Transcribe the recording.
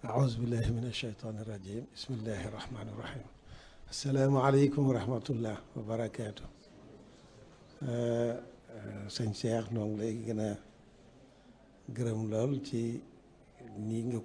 أعوذ بالله من الشيطان الرجيم بسم الله الرحمن الرحيم السلام عليكم ورحمة الله وبركاته sëñ Cheikh noo ngi lay gën a gërëm lool ci nii nga